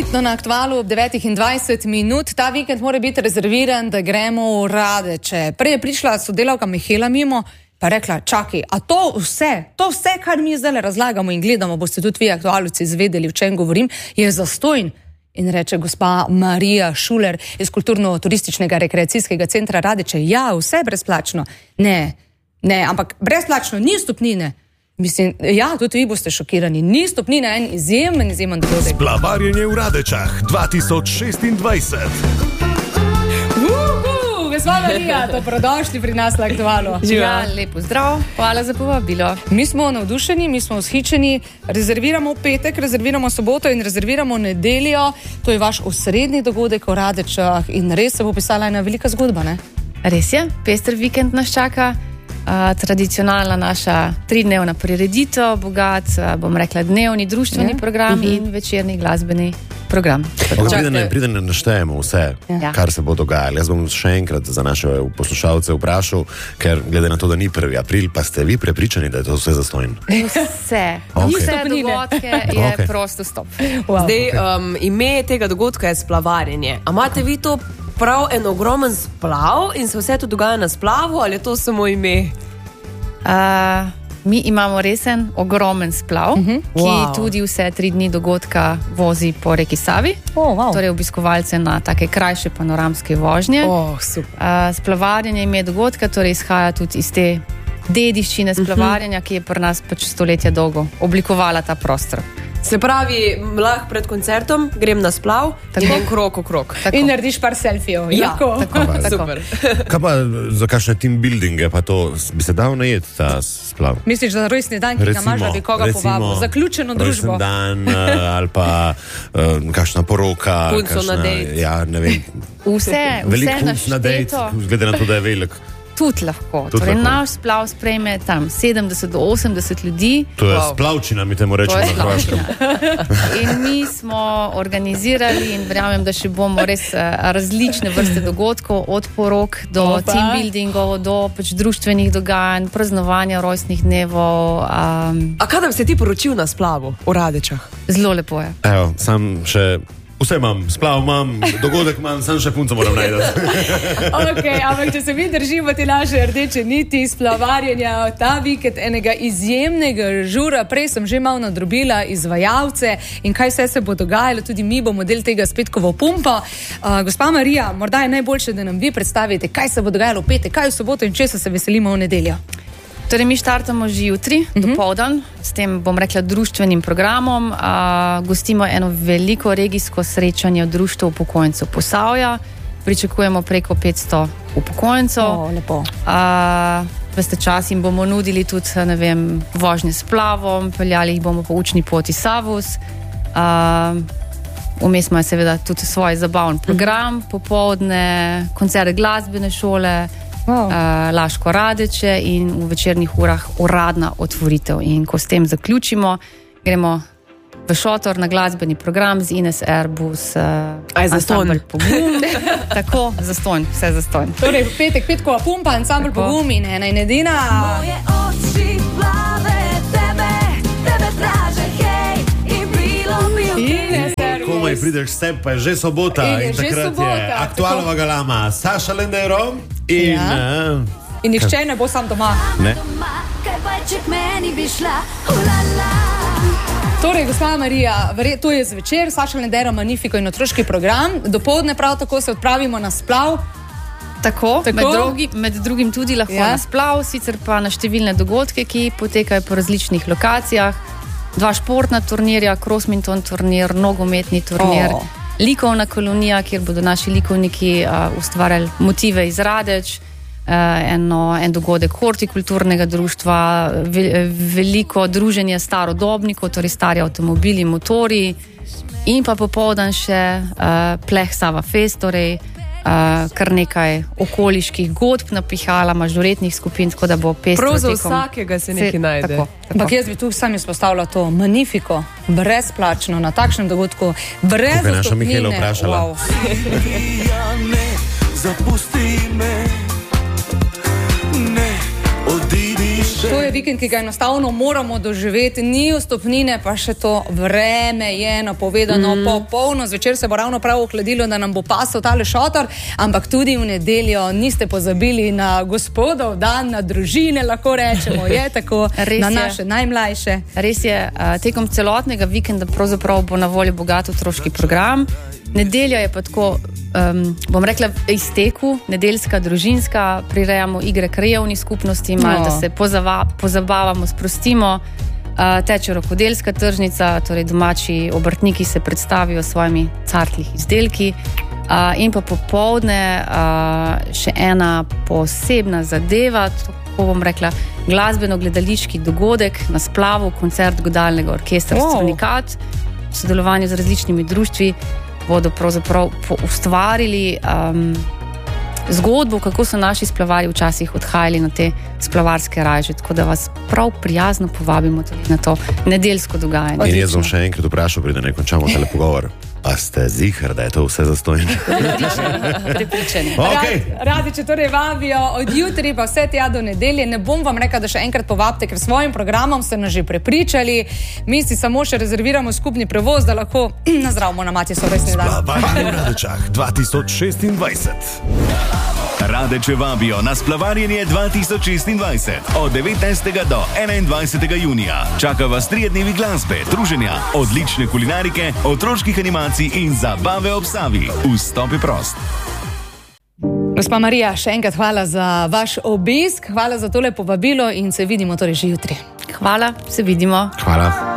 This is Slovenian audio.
Hitno na Aktualu ob 9:20. Ta vikend mora biti rezerviran, da gremo v Radeče. Prej je prišla sodelavka Mihela mimo, pa rekla, čakaj, a to vse, kar mi zdaj razlagamo in gledamo, boste tudi vi aktualci izvedeli, o čem govorim, je zastonj. In reče gospa Marija Šuler iz Kulturno-turističnega rekreacijskega centra Radeče, ja, vse brezplačno. Ne, ampak brezplačno ni stopnine. Mislim, ja, tudi vi boste šokirani. Ni stopnina, en izjemen dogodek. Splavarjenje v Radečah 2026. Gospa Marija, dobrodošli pri nas na Aktualu. Ja, lepo zdrav, hvala za povabilo. Mi smo navdušeni, mi smo vzhičeni, rezerviramo petek, rezerviramo soboto in rezerviramo nedeljo. To je vaš osrednji dogodek v Radečah in res se bo pisala ena velika zgodba, ne? Res je, pester vikend nas čaka. Tradicionalna naša 3-dnevna prireditev, bogat, bom rekla, dnevni društveni program in večerni glasbeni program. Preden naštejemo vse, kar se bo dogajalo. Jaz bom še enkrat za naše poslušalce vprašal, ker glede na to, da ni 1. april, pa ste vi prepričani, da je to vse zastonj? Vse dogodke je prosto stop. Wow. Zdaj, ime tega dogodka je splavarjenje. A imate vi to prav en ogromen splav in se vse to dogaja na splavu, ali je to samo ime? Mi imamo resen ogromen splav, ki tudi vse 3 dni dogodka vozi po reki Savi. Torej obiskovalce na take krajše panoramske vožnje. Splavarjenje ime dogodka torej izhaja tudi iz te dediščine splavarjenja, ki je pri nas pač stoletja dolgo oblikovala ta prostor. Se pravi, lahko pred koncertom grem na splav in en krog okrog. In narediš par selfijev. Ja, tako. Super. Kaj pa za kakšne team buildinge, pa to bi se dal najeti ta splav? Misliš, da rojstni dan, ki ga imaš, da bi koga povabil? Zaključeno družbo. Rojstni dan ali pa kakšna poroka. Punco na dejt. Ja, ne vem. Vse našteto. Glede na to, da je velik. Tudi lahko. Torej, naš splav sprejme tam 70 do 80 ljudi. To je splavčina, mi temu rečemo na Hrvaškem. In mi smo organizirali in verjamem, da še bomo res različne vrste dogodkov, od porok do team buildingov, do pač društvenih dogajanj, praznovanja rojstnih dnevov. A kaj da bi se ti poročil na splavu v Radečah? Zelo lepo je. Evo, sam še vse imam, splav imam, dogodek imam, sam še punco moram najti. Ampak če se mi držimo te naše rdeče niti splavarjenja, ta vikend enega izjemnega žura, prej sem že malo nadrobila izvajalce in kaj vse se bo dogajalo, tudi mi bomo del tega spetkovo pumpo. Gospa Marija, morda je najboljše, da nam vi predstavite, kaj se bo dogajalo v petek, kaj v soboto in česa se veselimo v nedeljo. Torej, mi štartamo že jutri, dopoldan, s tem, bom rekla, društvenim programom. Gostimo eno veliko regijsko srečanje društva upokojencev Posavja. Pričakujemo preko 500 upokojencev. Lepo. Veste, čas jim bomo nudili tudi, ne vem, vožnje s plavom, peljali jih bomo po učni poti Savus. Vmes imajo seveda tudi svoj zabavni program, popoldne koncert glasbene šole, Laško Radeče in v večernih urah uradna otvoritev. In ko s tem zaključimo, gremo v šotor na glasbeni program z Ines Airbus. Zastonj. Tako, zastonj, vse zastonj. Torej, petkova pumpa, ansambl Pogum in ena in edina. Moje oči plave, tebe traže, hej, in bilo Ines Airbus. Komaj prideš sem, pa je že sobota in takrat je Aktualova galama Saša Lendero in nihče ne bo sam doma. Ne. Torej, gospa Marija, to je zvečer, Saša Lendero, Magnifico in otroški program. Dopoldne prav tako se odpravimo na splav. Tako? Med drugim tudi lahko na splav, sicer pa na številne dogodke, ki potekajo po različnih lokacijah. 2 športna turnirja, crossminton turnir, nogometni turnir, likovna kolonija, kjer bodo naši likovniki ustvarjali motive iz Radeč, en dogodek hortikulturnega društva, veliko druženje starodobnikov, torej stari avtomobili, motori, in pa popoldan še pleh Sava Fest, torej kar nekaj okoliških godb napihala, mažoretnih skupin, tako da bo pestro tekom. Prav za vsakega se nekaj najde. Ampak jaz bi tu sam izpostavila to Magnifico, brezplačno, na takšnem dogodku, brez vstopnine. Wow. To je vikend, ki ga enostavno moramo doživeti, ni vstopnine, pa še to vreme je napovedano popolno. Zvečer se bo ravno prav ohladilo, da nam bo pasal tale šotor, ampak tudi v nedeljo niste pozabili na gospodov dan, na družine, lahko rečemo, je tako, na naše najmlajše. Res je, tekom celotnega vikenda pravzaprav bo na voljo bogat otroški program. Nedelja je pa tako, bom rekla, izteku, nedeljska, družinska, prirejamo igre krajevni skupnosti, malo, da se pozabavamo, sprostimo. Teče rokodelska tržnica, torej domači obrtniki se predstavijo s svojimi cartlih izdelki. In pa popoldne še ena posebna zadeva, tako bom rekla, glasbeno-gledališki dogodek na splavu, koncert godalnega orkestra Strunikat, v sodelovanju z različnimi društvi bodo pravzaprav ustvarili zgodbo, kako so naši splavarji včasih odhajali na te splavarske raje, tako da vas prav prijazno povabimo tudi na to nedeljsko dogajanje. In jaz bom še enkrat vprašal, preden ne končamo tale pogovor. A ste ziher, da je to vse zastojno? Prepričani. Okay. Radiče torej vabijo od jutri pa vse tja do nedelje. Ne bom vam rekla, da še enkrat povabite, ker s svojim programom ste nas že prepričali. Mi si samo še rezerviramo skupni prevoz, da lahko nazdravimo na Matjesov rojstni dan. Splavarjenje v Radečah 2026. Radeče vabijo na splavarjenje 2026 od 19. do 21. junija. Čaka vas 3 dnevi glasbe, druženja, odlične kulinarike, otroških animacij in zabave ob Savi. Vstop je prost. Gospa Marija, še enkrat hvala za vaš obisk, hvala za tole povabilo in se vidimo torej že jutri. Hvala, se vidimo. Hvala.